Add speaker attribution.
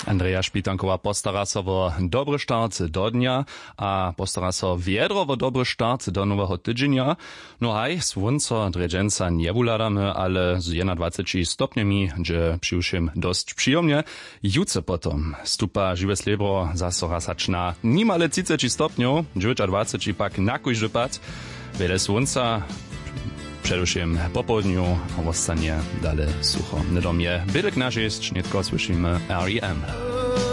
Speaker 1: Andrea Špitanková postara sa o dobry štart do dnia a postara sa viedro o dobry štart do nového tydzienia. No aj słonco dredženca nebuládame, ale z 21 stopniami, že přiušim dosť příjemne. Juce potom stupa živé sliebro zase rasačná nimale 30 stopňov, 20 pak na kujždy pad. Wiele słońca, przedewším po południu, ostanie dalej sucho. Na domie Bydek nasz jest, nie tylko słyszymy R.E.M.